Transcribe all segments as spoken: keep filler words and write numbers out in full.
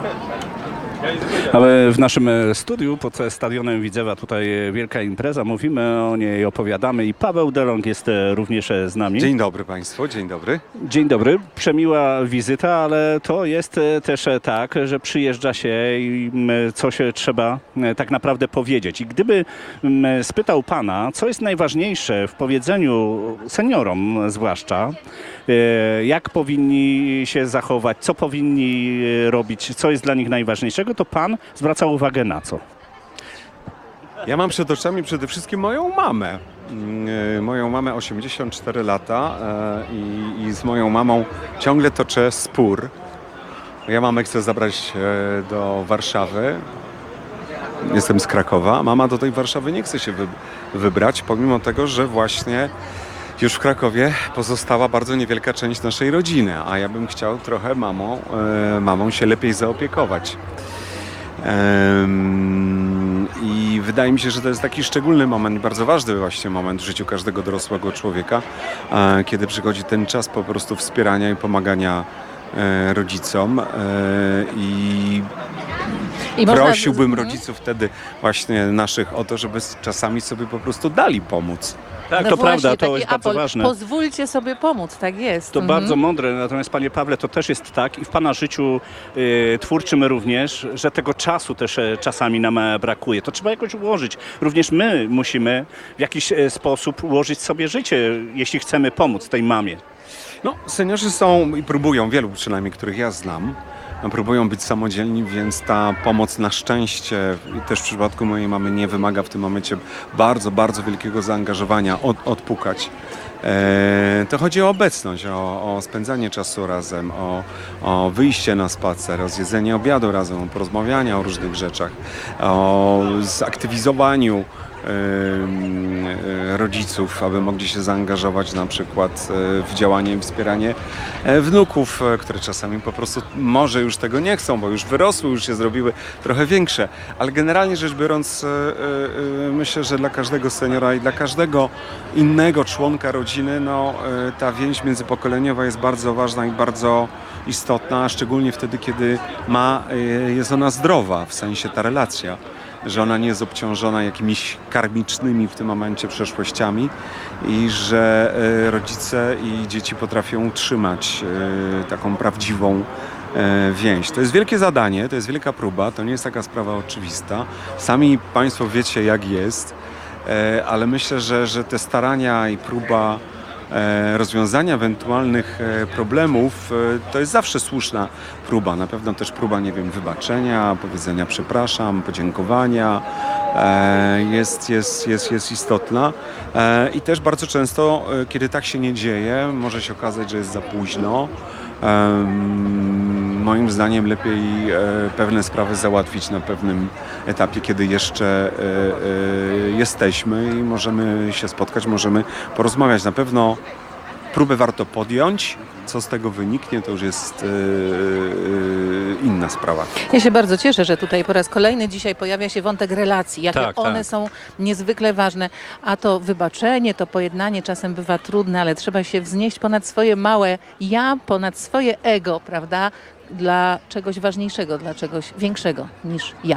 Ale w naszym studiu pod stadionem Widzewa tutaj wielka impreza, mówimy o niej, opowiadamy i Paweł Delong jest również z nami. Dzień dobry Państwu, dzień dobry. Dzień dobry, przemiła wizyta, ale to jest też tak, że przyjeżdża się i coś trzeba tak naprawdę powiedzieć. I gdyby spytał Pana, co jest najważniejsze w powiedzeniu seniorom zwłaszcza, jak powinni się zachować, co powinni robić, co jest dla nich najważniejszego, to Pan zwraca uwagę na co? Ja mam przed oczami przede wszystkim moją mamę. Moją mamę osiemdziesiąt cztery lata i, i z moją mamą ciągle toczę spór. Ja mamę chcę zabrać do Warszawy. Jestem z Krakowa. Mama do tej Warszawy nie chce się wy, wybrać, pomimo tego, że właśnie już w Krakowie pozostała bardzo niewielka część naszej rodziny, a ja bym chciał trochę mamą, mamą się lepiej zaopiekować. I wydaje mi się, że to jest taki szczególny moment, bardzo ważny właśnie moment w życiu każdego dorosłego człowieka, kiedy przychodzi ten czas po prostu wspierania i pomagania rodzicom i, I prosiłbym można... rodziców wtedy właśnie naszych o to, żeby czasami sobie po prostu dali pomóc. Tak, no to właśnie, prawda, to jest bardzo apel. ważne. Pozwólcie sobie pomóc, tak jest. To mhm. bardzo mądre, natomiast Panie Pawle, to też jest tak i w Pana życiu y, twórczym również, że tego czasu też y, czasami nam y, brakuje. To trzeba jakoś ułożyć. Również my musimy w jakiś y, sposób ułożyć sobie życie, jeśli chcemy pomóc tej mamie. No, seniorzy są i próbują, wielu przynajmniej, których ja znam, próbują być samodzielni, więc ta pomoc na szczęście, też w przypadku mojej mamy, nie wymaga w tym momencie bardzo, bardzo wielkiego zaangażowania, od, odpukać. E, to chodzi o obecność, o, o spędzanie czasu razem, o, o wyjście na spacer, o zjedzenie obiadu razem, o porozmawianie o różnych rzeczach, o zaktywizowaniu rodziców, aby mogli się zaangażować na przykład w działanie i wspieranie wnuków, które czasami po prostu może już tego nie chcą, bo już wyrosły, już się zrobiły trochę większe. Ale generalnie rzecz biorąc, myślę, że dla każdego seniora i dla każdego innego członka rodziny, no, ta więź międzypokoleniowa jest bardzo ważna i bardzo istotna, szczególnie wtedy, kiedy ma, jest ona zdrowa, w sensie ta relacja, że ona nie jest obciążona jakimiś karmicznymi w tym momencie przeszłościami i że rodzice i dzieci potrafią utrzymać taką prawdziwą więź. To jest wielkie zadanie, to jest wielka próba, to nie jest taka sprawa oczywista. Sami Państwo wiecie, jak jest, ale myślę, że, że te starania i próba rozwiązania ewentualnych problemów to jest zawsze słuszna próba. Na pewno też próba, nie wiem, wybaczenia, powiedzenia przepraszam, podziękowania jest, jest, jest, jest istotna. I też bardzo często, kiedy tak się nie dzieje, może się okazać, że jest za późno. Moim zdaniem lepiej pewne sprawy załatwić na pewnym etapie, kiedy jeszcze jesteśmy i możemy się spotkać, możemy porozmawiać. Na pewno próbę warto podjąć. Co z tego wyniknie, to już jest yy, inna sprawa. Ja się bardzo cieszę, że tutaj po raz kolejny dzisiaj pojawia się wątek relacji, jakie tak, one tak. są niezwykle ważne. A to wybaczenie, to pojednanie czasem bywa trudne, ale trzeba się wznieść ponad swoje małe ja, ponad swoje ego, prawda? Dla czegoś ważniejszego, dla czegoś większego niż ja.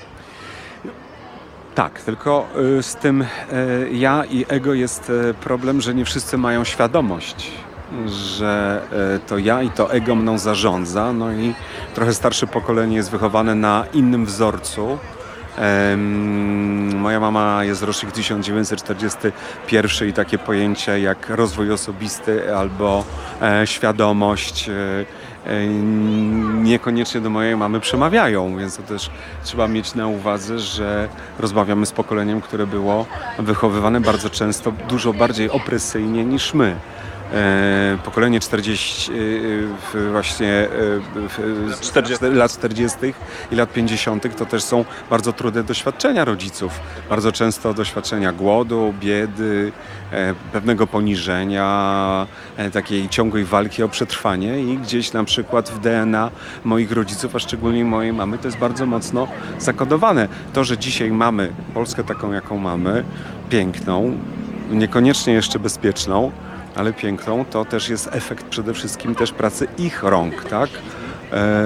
Tak, tylko y, z tym y, ja i ego jest y, problem, że nie wszyscy mają świadomość, że y, to ja i to ego mną zarządza, no i trochę starsze pokolenie jest wychowane na innym wzorcu. Um, moja mama jest z rocznik tysiąc dziewięćset czterdziesty pierwszy i takie pojęcia jak rozwój osobisty albo e, świadomość e, e, niekoniecznie do mojej mamy przemawiają, więc to też trzeba mieć na uwadze, że rozmawiamy z pokoleniem, które było wychowywane bardzo często dużo bardziej opresyjnie niż my. E, pokolenie czterdzieści e, właśnie e, w, czterdzieści, lat czterdziestych i lat pięćdziesiątych to też są bardzo trudne doświadczenia rodziców. Bardzo często doświadczenia głodu, biedy, e, pewnego poniżenia, e, takiej ciągłej walki o przetrwanie i gdzieś na przykład w D N A moich rodziców, a szczególnie mojej mamy, to jest bardzo mocno zakodowane. To, że dzisiaj mamy Polskę taką, jaką mamy, piękną, niekoniecznie jeszcze bezpieczną, ale piękną, to też jest efekt przede wszystkim też pracy ich rąk, tak? E, e,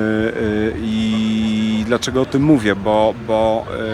I dlaczego o tym mówię? Bo, bo e,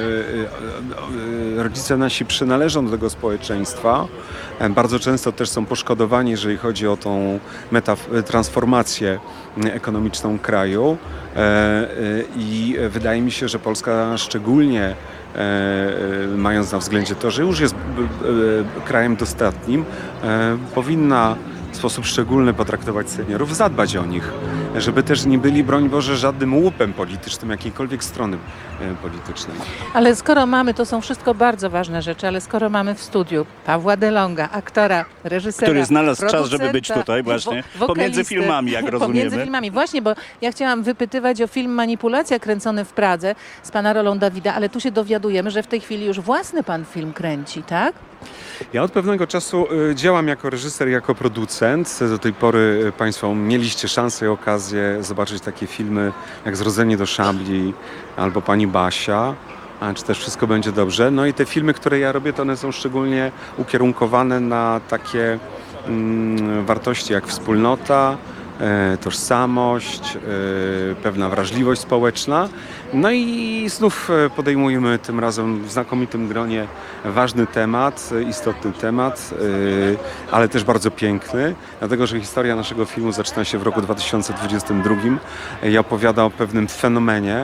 e, rodzice nasi przynależą do tego społeczeństwa. E, Bardzo często też są poszkodowani, jeżeli chodzi o tą metaf- transformację ekonomiczną kraju. E, e, I wydaje mi się, że Polska szczególnie e, e, mając na względzie to, że już jest b- b- krajem dostatnim, e, powinna w sposób szczególny potraktować seniorów, zadbać o nich, żeby też nie byli, broń Boże, żadnym łupem politycznym jakiejkolwiek strony e, politycznej. Ale skoro mamy, to są wszystko bardzo ważne rzeczy, ale skoro mamy w studiu Pawła Delonga, aktora, reżysera, Który znalazł czas, żeby być producenta, tutaj właśnie, wo- pomiędzy wokalisty, filmami, jak rozumiemy. Pomiędzy filmami, właśnie, bo ja chciałam wypytywać o film Manipulacja kręcony w Pradze z pana rolą Dawida, ale tu się dowiadujemy, że w tej chwili już własny pan film kręci, tak? Ja od pewnego czasu y, działam jako reżyser, jako producent. Do tej pory y, Państwo mieliście szansę i okazję zobaczyć takie filmy jak Zrodzenie do szabli albo Pani Basia, a czy też Wszystko będzie dobrze. No i te filmy, które ja robię, to one są szczególnie ukierunkowane na takie mm, wartości jak wspólnota, e, tożsamość, e, pewna wrażliwość społeczna. No i znów e, podejmujemy tym razem w znakomitym gronie ważny temat, e, istotny temat, e, ale też bardzo piękny, dlatego że historia naszego filmu zaczyna się w roku dwa tysiące dwudziestym drugim i opowiada o pewnym fenomenie,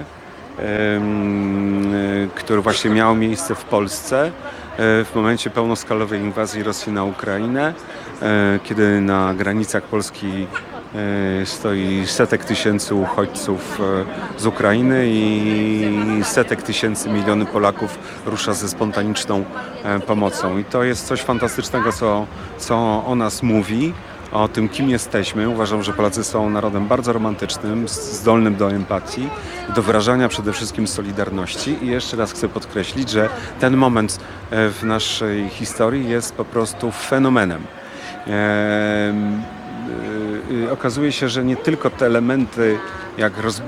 em, e, który właśnie miał miejsce w Polsce e, w momencie pełnoskalowej inwazji Rosji na Ukrainę, e, kiedy na granicach Polski e, stoi setek tysięcy uchodźców e, z Ukrainy i setek tysięcy, miliony Polaków rusza ze spontaniczną e, pomocą. I to jest coś fantastycznego, co, co o nas mówi, o tym, kim jesteśmy. Uważam, że Polacy są narodem bardzo romantycznym, zdolnym do empatii, do wyrażania przede wszystkim solidarności. I jeszcze raz chcę podkreślić, że ten moment e, w naszej historii jest po prostu fenomenem. Em, y, y, Okazuje się, że nie tylko te elementy jak roz, y,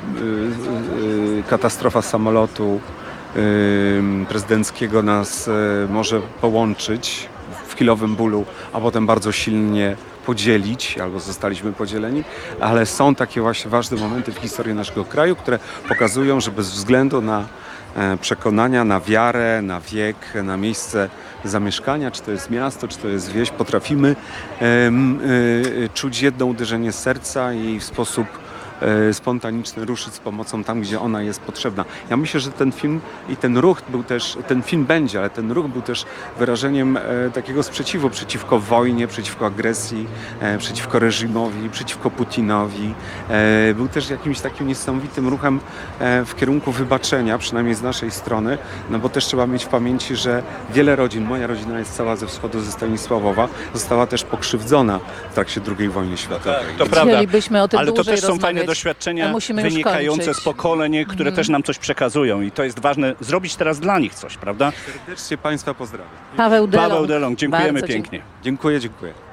y, y, katastrofa samolotu y, prezydenckiego nas y, może połączyć w chwilowym bólu, a potem bardzo silnie podzielić, albo zostaliśmy podzieleni, ale są takie właśnie ważne momenty w historii naszego kraju, które pokazują, że bez względu na e, przekonania, na wiarę, na wiek, na miejsce zamieszkania, czy to jest miasto, czy to jest wieś, potrafimy em, e, czuć jedno uderzenie serca i w sposób e, spontaniczny ruszyć z pomocą tam, gdzie ona jest potrzebna. Ja myślę, że ten film i ten ruch był też, ten film będzie, ale ten ruch był też wyrażeniem e, takiego sprzeciwu przeciwko wojnie, przeciwko agresji, e, przeciwko reżimowi, przeciwko Putinowi. E, był też jakimś takim niesamowitym ruchem e, w kierunku wybaczenia, przynajmniej z naszej strony, no bo też trzeba mieć w pamięci, że wiele rodzin, moja rodzina jest cała ze wschodu, ze Stanisławowa, została też pokrzywdzona w trakcie drugiej wojny światowej. To prawda, Chcielibyśmy o tym ale to dłużej też są fajne rozmawiać, doświadczenia a musimy już wynikające kończyć. z pokoleń, które też nam coś przekazują i to jest ważne, zrobić teraz dla nich coś, prawda? Serdecznie Państwa pozdrawiam. Paweł Delong. Paweł Delong, dziękujemy Bardzo pięknie. Dziękuję, dziękuję.